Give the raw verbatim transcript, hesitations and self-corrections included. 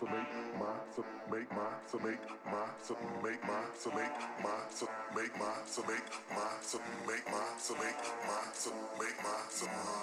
so make my, so make my, so make my, so make my, so make my, so make my, so make my, so make my, so make my, so make my, so